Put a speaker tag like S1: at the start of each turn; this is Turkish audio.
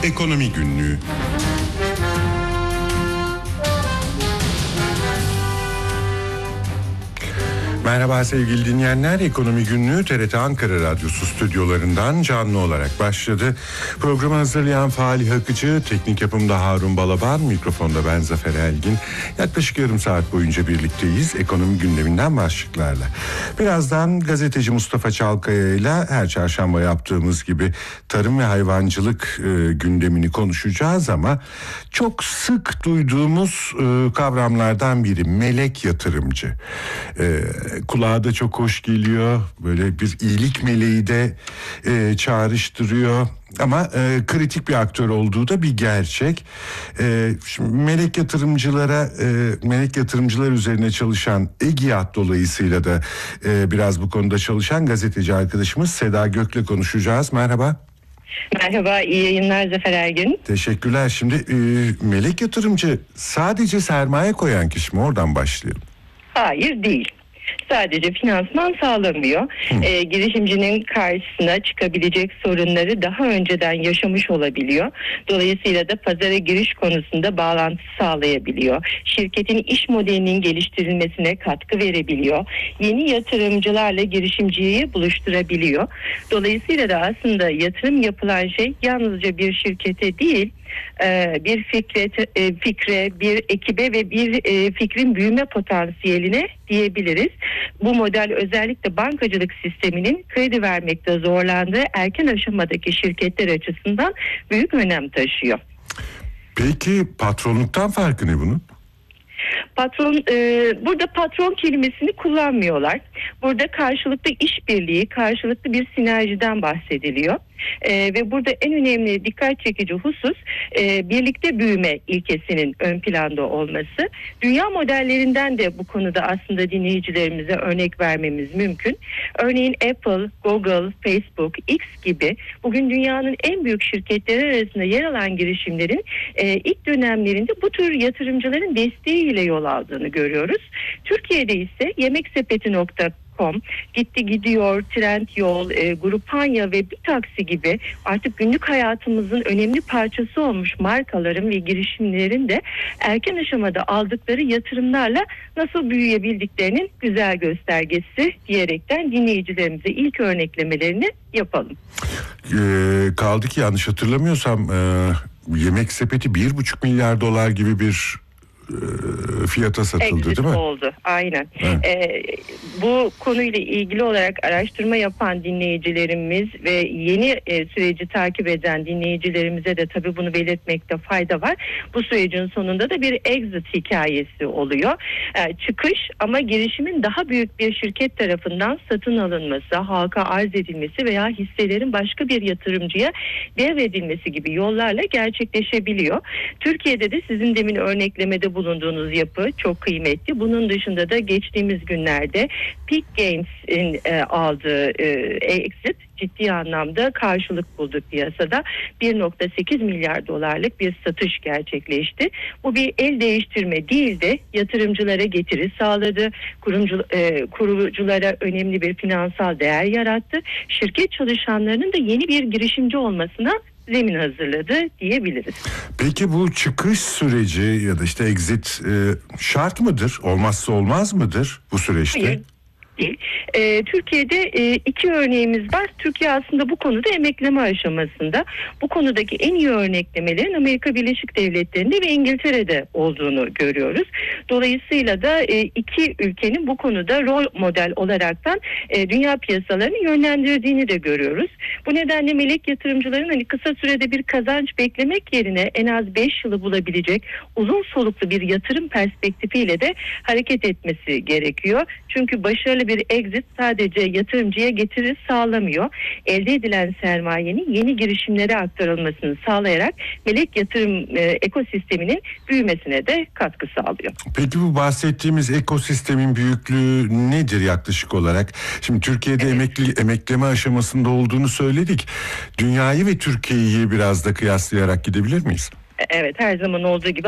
S1: Ekonomi Günlüğü. Merhaba sevgili dinleyenler, Ekonomi Günlüğü TRT Ankara Radyosu stüdyolarından canlı olarak başladı. Programı hazırlayan Falih Akıcı, teknik yapımda Harun Balaban, mikrofonda ben Zafer Elgin. Yaklaşık yarım saat boyunca birlikteyiz ekonomi gündeminden başlıklarla. Birazdan gazeteci Mustafa Çalkaya ile her çarşamba yaptığımız gibi tarım ve hayvancılık gündemini konuşacağız ama çok sık duyduğumuz kavramlardan biri melek yatırımcı. Kulağa da çok hoş geliyor. Böyle bir iyilik meleği de çağrıştırıyor. Ama kritik bir aktör olduğu da bir gerçek. Şimdi melek yatırımcılar üzerine çalışan EGİAD dolayısıyla da biraz bu konuda çalışan gazeteci arkadaşımız Seda Gök'le konuşacağız. Merhaba.
S2: Merhaba, iyi yayınlar Zafer Ergin.
S1: Teşekkürler. Şimdi melek yatırımcı sadece sermaye koyan kişi mi? Oradan başlayalım.
S2: Hayır, değil. Sadece finansman sağlamıyor. Girişimcinin karşısına çıkabilecek sorunları daha önceden yaşamış olabiliyor. Dolayısıyla da pazara giriş konusunda bağlantı sağlayabiliyor. Şirketin iş modelinin geliştirilmesine katkı verebiliyor. Yeni yatırımcılarla girişimciyi buluşturabiliyor. Dolayısıyla da aslında yatırım yapılan şey yalnızca bir şirkete değil, bir fikre, bir ekibe ve bir fikrin büyüme potansiyeline diyebiliriz. Bu model özellikle bankacılık sisteminin kredi vermekte zorlandığı erken aşamadaki şirketler açısından büyük önem taşıyor.
S1: Peki patronluktan farkı ne bunun?
S2: Burada patron kelimesini kullanmıyorlar. Burada karşılıklı işbirliği, karşılıklı bir sinerjiden bahsediliyor. Ve burada en önemli dikkat çekici husus birlikte büyüme ilkesinin ön planda olması. Dünya modellerinden de bu konuda aslında dinleyicilerimize örnek vermemiz mümkün. Örneğin Apple, Google, Facebook, X gibi bugün dünyanın en büyük şirketleri arasında yer alan girişimlerin ilk dönemlerinde bu tür yatırımcıların desteğiyle yol aldığını görüyoruz. Türkiye'de ise yemeksepeti.com, Gitti Gidiyor, Trendyol, Grupanya ve Bitaksi gibi artık günlük hayatımızın önemli parçası olmuş markaların ve girişimlerin de erken aşamada aldıkları yatırımlarla nasıl büyüyebildiklerinin güzel göstergesi diyerekten dinleyicilerimize ilk örneklemelerini yapalım.
S1: Kaldı ki yanlış hatırlamıyorsam Yemek Sepeti 1,5 milyar dolar gibi bir fiyata satıldı,
S2: Exit
S1: değil mi?
S2: Oldu, aynen. Bu konuyla ilgili olarak araştırma yapan dinleyicilerimiz ve yeni süreci takip eden dinleyicilerimize de tabii bunu belirtmekte fayda var. Bu sürecin sonunda da bir exit hikayesi oluyor. Çıkış ama girişimin daha büyük bir şirket tarafından satın alınması, halka arz edilmesi veya hisselerin başka bir yatırımcıya devredilmesi gibi yollarla gerçekleşebiliyor. Türkiye'de de sizin demin örneklemede bulunduğunuz yapı çok kıymetli. Bunun dışında da geçtiğimiz günlerde Peak Games'in aldığı exit ciddi anlamda karşılık buldu piyasada. 1,8 milyar dolarlık bir satış gerçekleşti. Bu bir el değiştirme değil de yatırımcılara getiri sağladı. Kuruculara önemli bir finansal değer yarattı. Şirket çalışanlarının da yeni bir girişimci olmasına zemin hazırladı diyebiliriz.
S1: Peki bu çıkış süreci ya da işte exit şart mıdır? Olmazsa olmaz mıdır bu süreçte?
S2: Hayır. Değil. Türkiye'de iki örneğimiz var. Türkiye aslında bu konuda emekleme aşamasında. Bu konudaki en iyi örneklemelerin Amerika Birleşik Devletleri'nde ve İngiltere'de olduğunu görüyoruz. Dolayısıyla da iki ülkenin bu konuda rol model olaraktan dünya piyasalarını yönlendirdiğini de görüyoruz. Bu nedenle melek yatırımcıların kısa sürede bir kazanç beklemek yerine en az 5 yılı bulabilecek uzun soluklu bir yatırım perspektifiyle de hareket etmesi gerekiyor. Çünkü başarılı bir exit sadece yatırımcıya getiri sağlamıyor. Elde edilen sermayenin yeni girişimlere aktarılmasını sağlayarak melek yatırım ekosisteminin büyümesine de katkı sağlıyor.
S1: Peki bu bahsettiğimiz ekosistemin büyüklüğü nedir yaklaşık olarak? Şimdi Türkiye'de emekleme aşamasında olduğunu söyledik. Dünyayı ve Türkiye'yi biraz da kıyaslayarak gidebilir miyiz?
S2: Evet, her zaman olduğu gibi